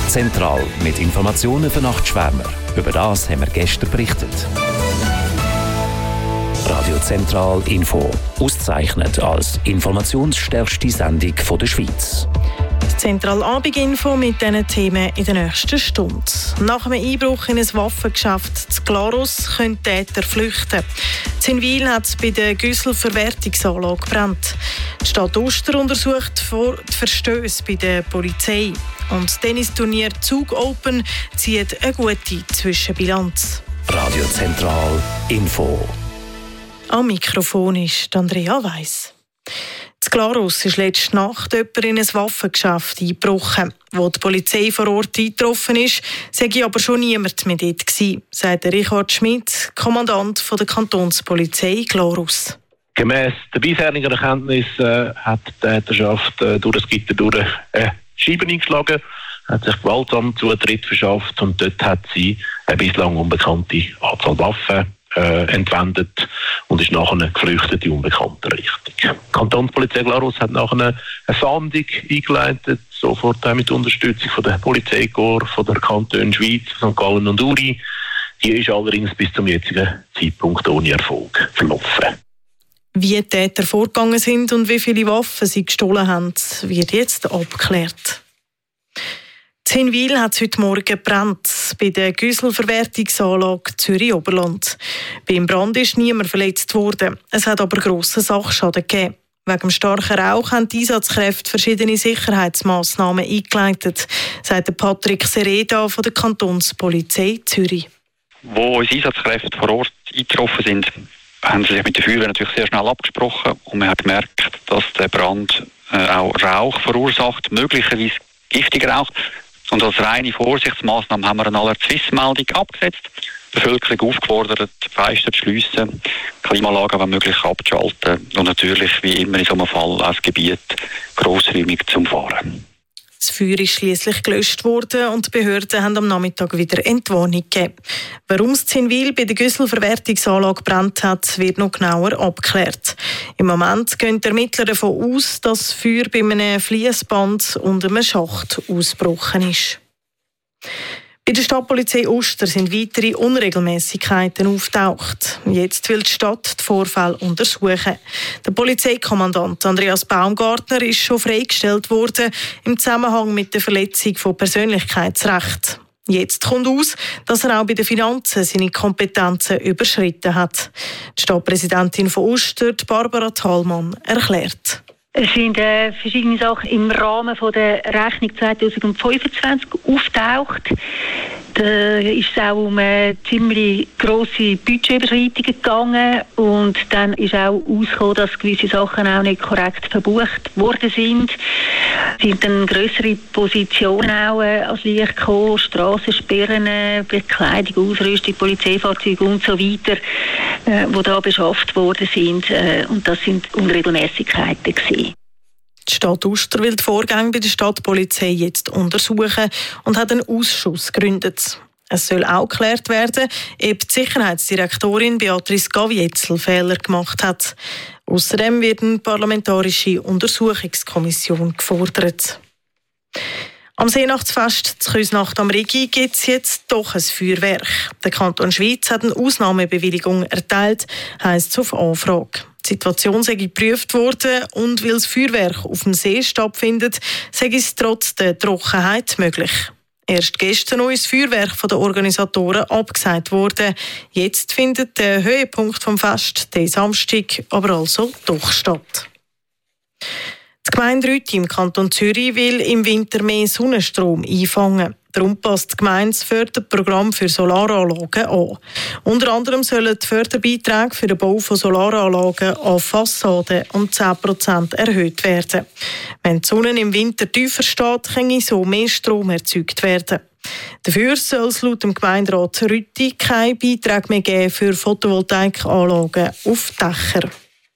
Zentral mit Informationen für Nachtschwärmer. Über das haben wir gestern berichtet. Radio Zentral Info. Ausgezeichnet als informationsstärkste Sendung der Schweiz. Zentral Abendinfo mit diesen Themen in der nächsten Stunde. Nach einem Einbruch in ein Waffengeschäft zu Glarus können Täter flüchten. In Wil hat es bei der Güssel-Verwertungsanlage gebrannt. Die Stadt Uster untersucht die Verstöße bei der Polizei. Und das Tennisturnier Zug Open zieht eine gute Zwischenbilanz. Radio Zentral Info. Am Mikrofon ist Andrea Weiss. In Glarus ist letzte Nacht jemand in ein Waffengeschäft eingebrochen. Wo die Polizei vor Ort eingetroffen ist, sei aber schon niemand mehr dort gewesen, sagt Richard Schmidt, Kommandant der Kantonspolizei Glarus. Gemäss der bisherigen Erkenntnis hat die Täterschaft durch das Gitter durch Scheiben eingeschlagen, hat sich gewaltsam Zutritt verschafft und dort hat sie eine bislang unbekannte Anzahl Waffen entwendet und ist nachher geflüchtet in unbekannter Richtung. Die Kantonspolizei Glarus hat nachher eine Fahndung eingeleitet, sofort auch mit Unterstützung von der Polizeikorps, von der Kanton Schweiz, St. Gallen und Uri. Die ist allerdings bis zum jetzigen Zeitpunkt ohne Erfolg verlaufen. Wie die Täter vorgegangen sind und wie viele Waffen sie gestohlen haben, wird jetzt abgeklärt. In Wil hat es heute Morgen gebrannt, bei der Güssel-Verwertungsanlage Zürich-Oberland. Beim Brand ist niemand verletzt worden. Es hat aber grossen Sachschaden gegeben. Wegen dem starken Rauch haben die Einsatzkräfte verschiedene Sicherheitsmassnahmen eingeleitet, sagt Patrick Sereda von der Kantonspolizei Zürich. Wo unsere Einsatzkräfte vor Ort eingetroffen sind, haben sie sich mit der Feuerwehr natürlich sehr schnell abgesprochen und man hat gemerkt, dass der Brand auch Rauch verursacht, möglicherweise giftiger Rauch. Und als reine Vorsichtsmaßnahme haben wir eine Alert-Swiss-Meldung abgesetzt, die Bevölkerung aufgefordert, Fenster zu schliessen, Klimaanlagen wenn möglich abzuschalten und natürlich, wie immer in so einem Fall, auch das Gebiet grossräumig zu umfahren. Das Feuer ist schliesslich gelöscht worden und die Behörden haben am Nachmittag wieder Entwarnung gegeben. Warum es in Wil bei der Güssel-Verwertungsanlage gebrannt hat, wird noch genauer abgeklärt. Im Moment gehen die Ermittler davon aus, dass das Feuer bei einem Fliessband und einem Schacht ausgebrochen ist. Bei der Stadtpolizei Uster sind weitere Unregelmäßigkeiten auftaucht. Jetzt will die Stadt die Vorfälle untersuchen. Der Polizeikommandant Andreas Baumgartner ist schon freigestellt worden im Zusammenhang mit der Verletzung von Persönlichkeitsrechten. Jetzt kommt aus, dass er auch bei den Finanzen seine Kompetenzen überschritten hat. Die Stadtpräsidentin von Uster, Barbara Thalmann, erklärt. Es sind verschiedene Sachen im Rahmen von der Rechnung 2025 auftaucht. Da ist es auch um ziemlich grosse Budgetüberschreitungen gegangen und dann ist auch ausgekommen, dass gewisse Sachen auch nicht korrekt verbucht worden sind. Es sind dann grössere Positionen auch als Licht gekommen, Strassensperren, Bekleidung, Ausrüstung, Polizeifahrzeuge und so weiter, die da beschafft worden sind. Und das sind Unregelmäßigkeiten gewesen. Die Stadt Uster will die Vorgänge bei der Stadtpolizei jetzt untersuchen und hat einen Ausschuss gegründet. Es soll auch geklärt werden, ob die Sicherheitsdirektorin Beatrice Gavietzel Fehler gemacht hat. Außerdem wird eine parlamentarische Untersuchungskommission gefordert. Am Seenachtsfest zu Küsnacht am Rigi gibt es jetzt doch ein Feuerwerk. Der Kanton Schweiz hat eine Ausnahmebewilligung erteilt, heisst es auf Anfrage. Die Situation sei geprüft worden und weil das Feuerwerk auf dem See stattfindet, sei es trotz der Trockenheit möglich. Erst gestern noch ist das Feuerwerk von den Organisatoren abgesagt worden. Jetzt findet der Höhepunkt vom Fest, den Samstag, aber also doch statt. Die Gemeinde Rütti im Kanton Zürich will im Winter mehr Sonnenstrom einfangen. Darum passt die Gemeinde das Förderprogramm für Solaranlagen an. Unter anderem sollen die Förderbeiträge für den Bau von Solaranlagen an Fassaden um 10% erhöht werden. Wenn die Sonne im Winter tiefer steht, kann so mehr Strom erzeugt werden. Dafür soll es laut dem Gemeinderat Rütti keine Beiträge mehr geben für Photovoltaikanlagen auf Dächern.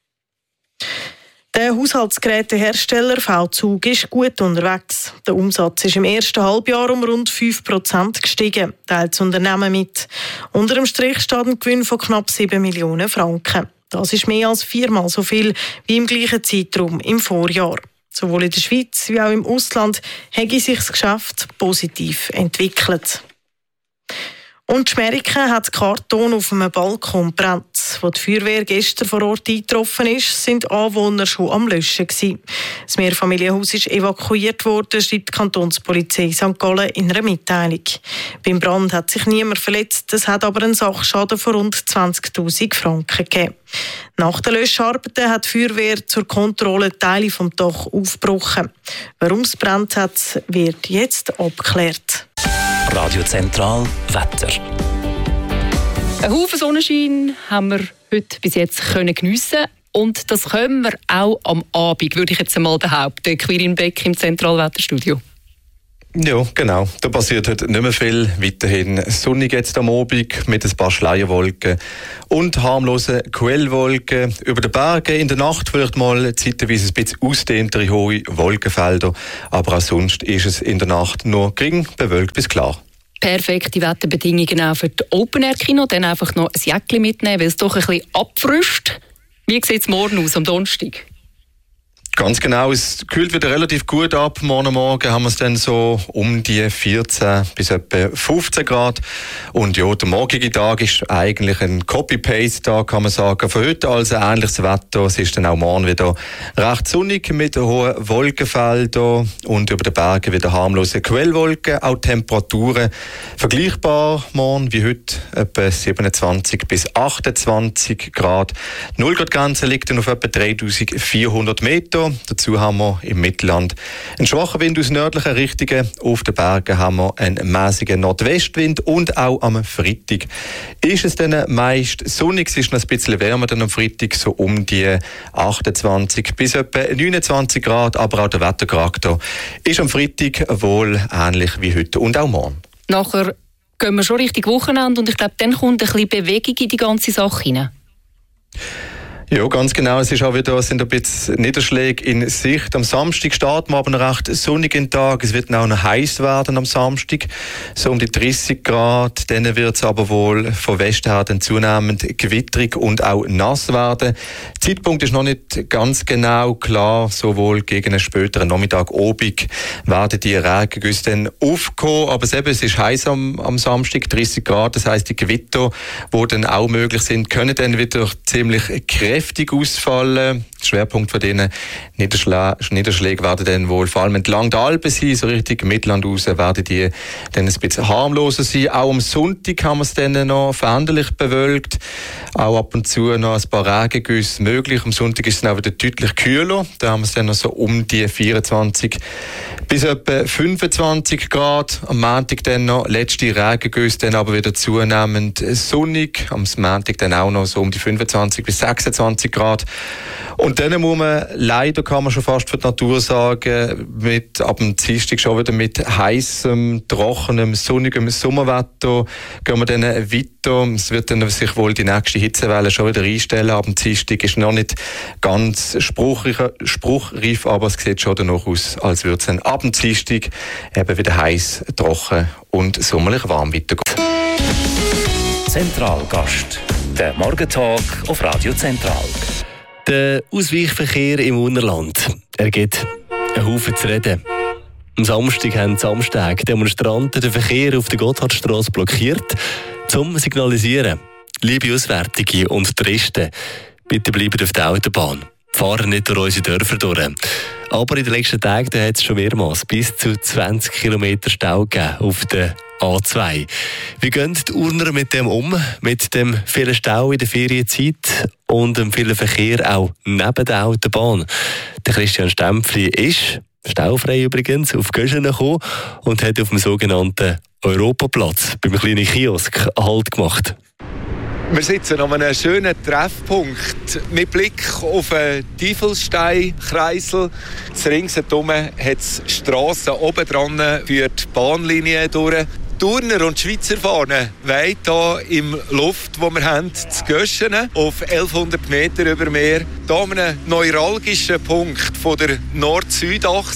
Der Haushaltsgerätehersteller V-Zug ist gut unterwegs. Der Umsatz ist im ersten Halbjahr um rund 5% gestiegen, teilt das Unternehmen mit. Unter dem Strich steht ein Gewinn von knapp 7 Millionen Franken. Das ist mehr als 4-mal so viel wie im gleichen Zeitraum im Vorjahr. Sowohl in der Schweiz wie auch im Ausland habe sich das Geschäft positiv entwickelt. Und Schmeriken hat Karton auf einem Balkon gebrannt. Als die Feuerwehr gestern vor Ort eingetroffen ist, sind Anwohner schon am Löschen gewesen. Das Mehrfamilienhaus ist evakuiert worden, schreibt die Kantonspolizei St. Gallen in einer Mitteilung. Beim Brand hat sich niemand verletzt, es hat aber einen Sachschaden von rund 20'000 Franken gegeben. Nach den Löscharbeiten hat die Feuerwehr zur Kontrolle Teile vom Dach aufgebrochen. Warum es brennt hat, wird jetzt abgeklärt. Radio Zentral Wetter. Ein Haufen Sonnenschein haben wir heute bis jetzt geniessen. Und das können wir auch am Abend, würde ich jetzt einmal behaupten. Quirin Beck im Zentralwetterstudio. Ja, genau. Da passiert heute nicht mehr viel. Weiterhin sonnig jetzt am Abend mit ein paar Schleierwolken und harmlosen Quellwolken. Über den Bergen in der Nacht vielleicht mal zeitweise ein bisschen ausdehntere hohe Wolkenfelder. Aber auch sonst ist es in der Nacht nur gering bewölkt bis klar. Perfekte Wetterbedingungen auch für die Open-Air-Kino. Dann einfach noch ein Jäckchen mitnehmen, weil es doch ein bisschen abfrischt. Wie sieht es morgen aus, am Donnerstag? Ganz genau, es kühlt wieder relativ gut ab. Morgen haben wir es dann so um die 14 bis etwa 15 Grad. Und ja, der morgige Tag ist eigentlich ein Copy-Paste-Tag, kann man sagen. Für heute also ähnliches Wetter. Es ist dann auch morgen wieder recht sonnig mit hohen Wolkenfeldern und über den Bergen wieder harmlose Quellwolken. Auch Temperaturen vergleichbar morgen wie heute, etwa 27 bis 28 Grad. Die 0-Grad-Grenze liegt dann auf etwa 3400 Meter. Dazu haben wir im Mittelland einen schwachen Wind aus nördlichen Richtungen. Auf den Bergen haben wir einen mäßigen Nordwestwind und auch am Freitag ist es dann meist sonnig. Es ist noch ein bisschen wärmer dann am Freitag, so um die 28 bis etwa 29 Grad. Aber auch der Wettercharakter ist am Freitag wohl ähnlich wie heute und auch morgen. Nachher gehen wir schon Richtung Wochenende und ich glaube, dann kommt ein bisschen Bewegung in die ganze Sache hinein. Ja, ganz genau. Es ist auch wieder, sind ein bisschen Niederschläge in Sicht. Am Samstag starten wir aber einen recht sonnigen Tag. Es wird auch noch heiß werden am Samstag, so um die 30 Grad. Dann wird es aber wohl von Westen her dann zunehmend gewitterig und auch nass werden. Der Zeitpunkt ist noch nicht ganz genau klar. Sowohl gegen einen späteren Nachmittag, Abend werden die Regengüsse dann aufkommen. Aber es ist heiß am Samstag, 30 Grad. Das heisst, die Gewitter, die dann auch möglich sind, können dann wieder ziemlich kräftig ausfallen. Der Schwerpunkt von diesen Niederschlägen werden dann wohl vor allem entlang der Alpen sein, so richtig Mittelland raus werden die dann ein bisschen harmloser sein. Auch am Sonntag haben wir es dann noch veränderlich bewölkt. Auch ab und zu noch ein paar Regengüsse möglich. Am Sonntag ist es dann auch wieder deutlich kühler. Da haben wir es dann noch so um die 24 bis etwa 25 Grad. Am Montag dann noch letzte Regengüsse, dann aber wieder zunehmend sonnig. Am Montag dann auch noch so um die 25 bis 26 Grad. Und dann muss man leider, kann man schon fast für die Natur sagen, ab dem Dienstag schon wieder mit heißem, trockenem, sonnigem Sommerwetter gehen wir dann weiter. Es wird dann sich wohl die nächste Hitzewelle schon wieder einstellen. Ab dem Dienstag ist noch nicht ganz spruchreif, aber es sieht schon danach aus, als würde es dann ab dem Dienstag eben wieder heiß, trocken und sommerlich warm weitergehen. Zentralgast. Der Morgentag auf Radio Zentral. Der Ausweichverkehr im Unterland. Er gibt einen Haufen zu reden. Am Samstag haben Demonstranten den Verkehr auf der Gotthardstrasse blockiert, zum signalisieren. Liebe Auswärtige und Touristen, bitte bleibt auf der Autobahn. Fahren nicht durch unsere Dörfer durch. Aber in den letzten Tagen hat es schon mehrmals bis zu 20 Kilometer Stau gegeben auf der A2. Wie gehen die Urner mit dem um? Mit dem vielen Stau in der Ferienzeit und dem vielen Verkehr auch neben der Autobahn? Der Christian Stempfli ist, staufrei übrigens, auf Göschen gekommen und hat auf dem sogenannten Europaplatz beim kleinen Kiosk Halt gemacht. Wir sitzen an einem schönen Treffpunkt mit Blick auf den Teufelsstein-Kreisel. Ringsherum hat es Strassen oben dran für die Bahnlinie durch. Turner und Schweizer Fahnen weit hier im Luft, wo wir haben, zu Göschen, auf 1100 Meter über Meer. Hier an einem neuralgischen Punkt von der Nord-Süd-Achse.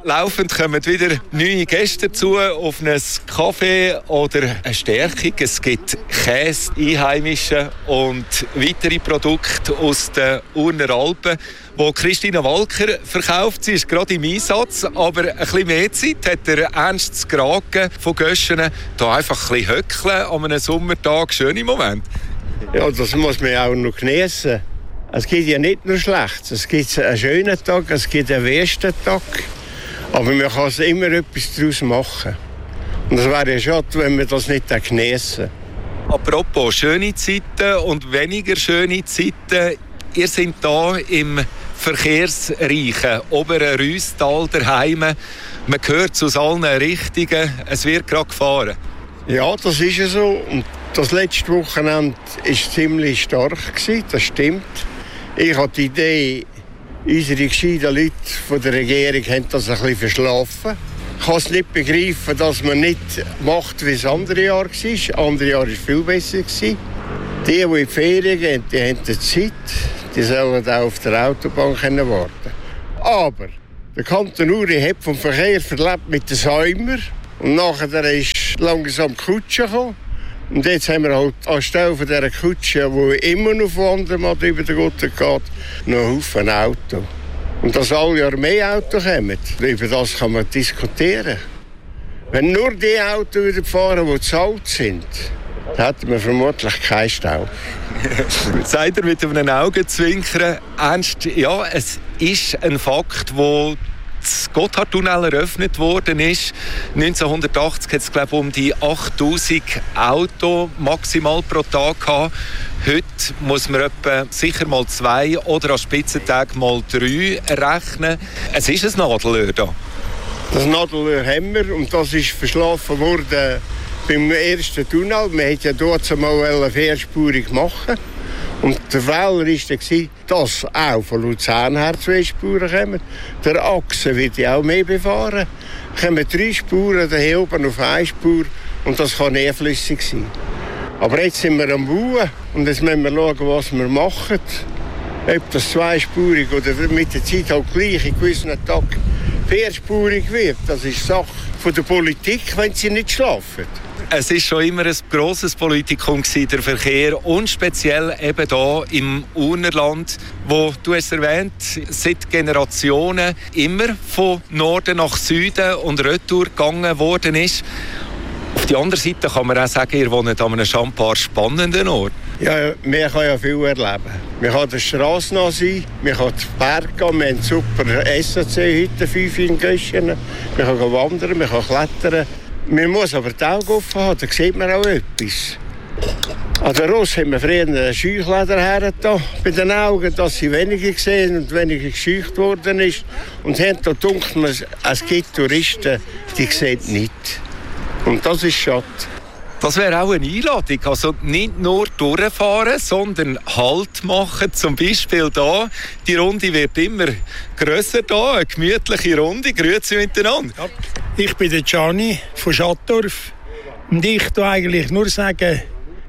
Laufend kommen wieder neue Gäste dazu auf einen Kaffee oder eine Stärkung. Es gibt Käse, einheimische und weitere Produkte aus den Urner Alpen, wo Christina Walker verkauft. Sie ist gerade im Einsatz, aber ein bisschen mehr Zeit hat der Ernst Skragen von Göschenen. Da einfach ein bisschen höckeln an einem Sommertag. Schöne Moment. Ja, das muss man auch noch genießen. Es gibt ja nicht nur Schlechtes. Es gibt einen schönen Tag, es gibt einen besten Tag. Aber man kann immer etwas daraus machen. Und es wäre ja schade, wenn wir das nicht geniessen. Apropos schöne Zeiten und weniger schöne Zeiten. Ihr seid hier im verkehrsreichen oberen Rüsstal daheim. Man hört es aus allen Richtungen. Es wird gerade gefahren. Ja, das ist ja so. Und das letzte Wochenende war ziemlich stark. Das stimmt. Ich hatte die Idee, unsere gescheiten Leute von der Regierung haben das ein bisschen verschlafen. Ich kann es nicht begreifen, dass man nicht macht, wie es andere Jahr war. Das andere Jahr war viel besser. Die in die Ferien gehen, die haben die Zeit. Die sollen auch auf der Autobahn warten. Aber der Kanton Uri hat vom Verkehr verlebt mit den Säumer. Und nachher ist langsam die Kutsche gekommen. Und jetzt haben wir halt anstelle von dieser Kutsche, die immer noch von anderen über den Gott geht, noch einen Haufen Auto. Und dass alle Jahre mehr Autos kommen, über das kann man diskutieren. Wenn nur die Autos wieder fahren, die bezahlt sind, dann hätten wir vermutlich keinen Stau. Seid ihr mit einem Augenzwinkern ernst? Ja, es ist ein Fakt, wo das Gotthardtunnel eröffnet worden ist. 1980 hat es, glaube ich, um die 8000 Autos maximal pro Tag gehabt. Heute muss man etwa sicher mal 2 oder an Spitzentagen mal 3 rechnen. Es ist ein Nadelöhr da. Das Nadelöhr haben wir und das ist verschlafen worden beim ersten Tunnel. Wir wollten ja dort mal vierspurig machen. Und der Fehler war, dass auch von Luzern her 2 Spuren kommen. Der Achse wird ja auch mehr befahren. Es kommen 3 Spuren, hier oben auf 1 Spur. Und das kann nährflüssig sein. Aber jetzt sind wir am Bauen und jetzt müssen wir schauen, was wir machen. Ob das 2-spurig oder mit der Zeit halt gleich in gewissen Tagen 4-spurig wird. Das ist Sache von der Politik, wenn sie nicht schlafen. Es war schon immer ein grosses Politikum, der Verkehr, und speziell eben hier im Urnerland, wo, du hast erwähnt, seit Generationen immer von Norden nach Süden und retour gegangen worden ist. Auf der anderen Seite kann man auch sagen, ihr wohnt an einem schon paar spannenden Ort. Ja, man kann ja viel erleben. Man kann der Strasse nah sein, man kann den Berg gehen, wir haben super SAC heute 5 in Göschenen. Man kann wandern, man kann klettern. Man muss aber die Augen offen haben, da sieht man auch etwas. An der Ross haben wir früher Scheuchleder hergetan, bei den Augen, dass sie weniger gesehen und weniger gescheucht worden ist. Und da denkt man, es gibt Touristen, die sehen nicht. Und das ist schade. Das wäre auch eine Einladung. Also nicht nur durchfahren, sondern Halt machen. Zum Beispiel hier. Die Runde wird immer grösser hier. Eine gemütliche Runde. Grüezi miteinander. Ja. Ich bin der Gianni von Schattdorf. Und ich will eigentlich nur sagen,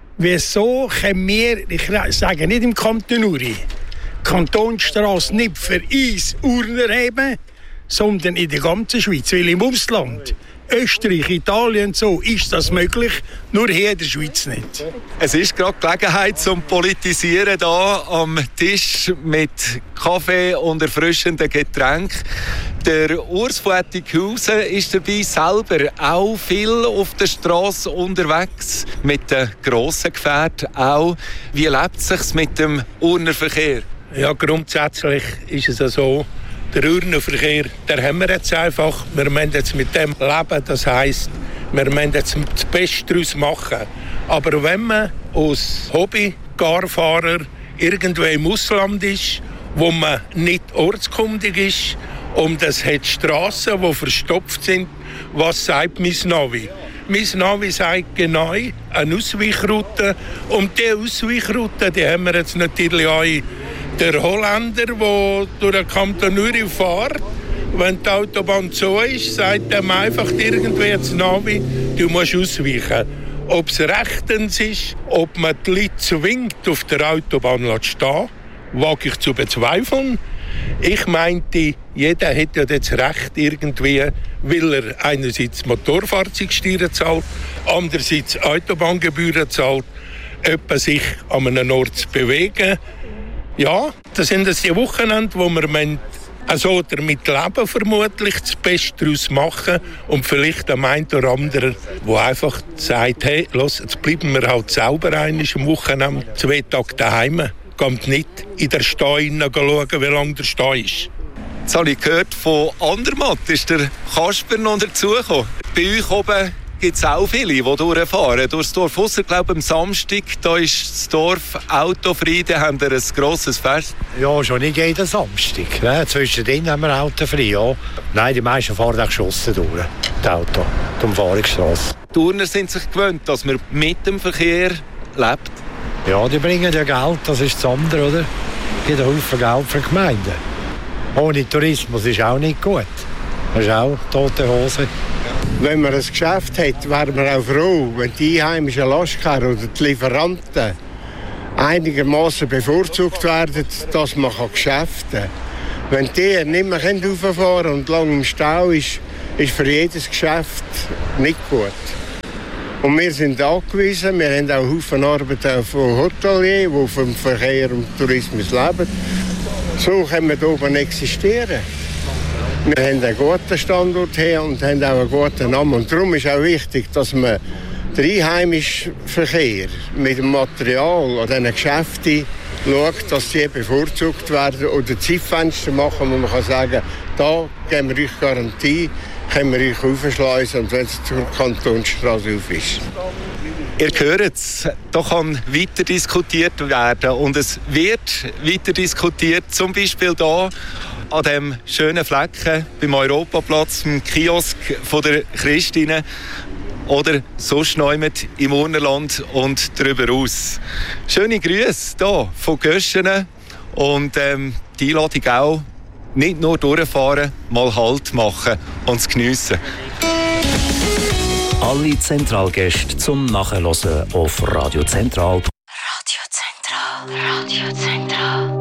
wieso können wir, ich sage nicht im Kanton Uri, Kantonsstrasse nicht für uns Urner haben, sondern in der ganzen Schweiz. Weil im Ausland, Österreich, Italien und so, ist das möglich, nur hier in der Schweiz nicht. Es ist gerade Gelegenheit zum Politisieren hier am Tisch mit Kaffee und erfrischenden Getränken. Der Urs von Ettighausen ist dabei, selber auch viel auf der Straße unterwegs, mit den grossen Gefährten auch. Wie lebt es sich mit dem Urner Verkehr? Ja, grundsätzlich ist es so, der Urner Verkehr, den haben wir jetzt einfach. Wir müssen jetzt mit dem leben, das heisst, wir müssen jetzt das Beste daraus machen. Aber wenn man als Hobby-Garfahrer irgendwo im Ausland ist, wo man nicht ortskundig ist, und es hat Strassen, die verstopft sind, was sagt mein Navi? Mein Navi sagt genau eine Ausweichroute. Und diese Ausweichroute, die haben wir jetzt natürlich auch. Der Holländer, der durch den Kanton Uri fährt, wenn die Autobahn zu ist, sagt ihm einfach irgendwie das Navi, du musst ausweichen. Ob es rechtens ist, ob man die Leute zwingt, auf der Autobahn zu stehen, wage ich zu bezweifeln. Ich meinte, jeder hat ja das Recht irgendwie, weil er einerseits Motorfahrzeugsteuern zahlt, andererseits Autobahngebühren zahlt, etwa sich an einem Ort zu bewegen. Ja, das sind die Wochenende, wo wir also damit leben, vermutlich das Beste daraus machen und vielleicht am einen oder anderen, der einfach sagt, hey, los, jetzt bleiben wir halt sauber am Wochenende, 2 Tage daheim. Geht nicht in der Stau schauen, wie lange der Stau ist. Jetzt habe ich gehört, von Andermatt ist der Kasper noch dazugekommen. Bei euch oben gibt es auch viele, die durchfahren. Durchs Dorf Ausser, glaube ich, am Samstag, da ist das Dorf autofrei, da haben wir ein grosses Fest. Ja, schon nicht jeden Samstag. Ne? Zwischendrin haben wir autofrei, ja. Nein, die meisten fahren auch geschossen durch, das Auto, die Umfahrungsstrasse. Die Turner sind sich gewöhnt, dass man mit dem Verkehr lebt. Ja, die bringen ja Geld, das ist das andere, oder? Die geben einen Haufen Geld für die Gemeinden. Ohne Tourismus ist auch nicht gut. Das ist auch tote Hose. Wenn man ein Geschäft hat, wäre man auch froh, wenn die einheimischen Lastkärer oder die Lieferanten einigermaßen bevorzugt werden, dass man Geschäfte kann. Wenn die nicht mehr rauffahren können und lang im Stau ist für jedes Geschäft nicht gut. Und wir sind angewiesen, wir haben auch Haufen Arbeit von Hoteliers, die vom Verkehr und Tourismus leben. So können wir hier oben existieren. Wir haben einen guten Standort hier und haben auch einen guten Namen. Und darum ist auch wichtig, dass man den einheimischen Verkehr mit dem Material an diesen Geschäften schaut, dass die bevorzugt werden oder Zeitfenster machen, wo man kann sagen, da geben wir euch Garantie, können wir euch aufschleusen und wenn es zur Kantonsstraße auf ist. Ihr hört es, da kann weiter diskutiert werden und es wird weiter diskutiert, zum Beispiel hier an diesem schönen Flecken beim Europaplatz, im Kiosk von der Christine oder sonst noch im Urnerland und darüber aus. Schöne Grüße hier von Göschen und die Einladung auch, nicht nur durchfahren, mal Halt machen und es geniessen. Alle Zentralgäste zum Nachhören auf Radio Zentral. Radio Zentral. Radio Zentral.